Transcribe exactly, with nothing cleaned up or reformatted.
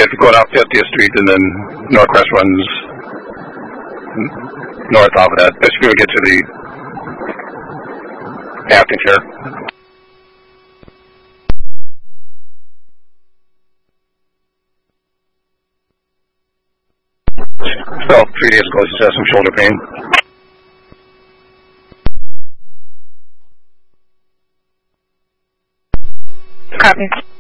if you go down fiftieth Street and then Northwest runs north off of that, basically we get to the Afton Care. So three days ago, she has some shoulder pain. Copy.